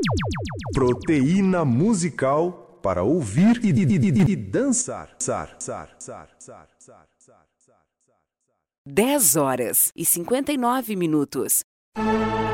Proteína musical para ouvir e dançar. 10 horas e 59 minutos.